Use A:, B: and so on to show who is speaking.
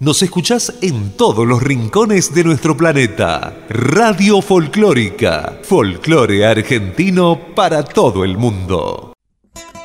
A: Nos escuchás en todos los rincones de nuestro planeta. Radio Folclórica. Folclore argentino para todo el mundo.